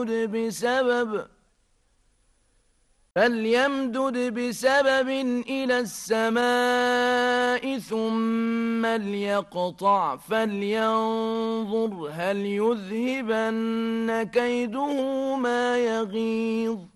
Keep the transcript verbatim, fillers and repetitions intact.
فليمدد بسبب فليمدد بسبب إلى السماء ثم ليقطع فلينظر هل يذهبن كيده ما يغيظ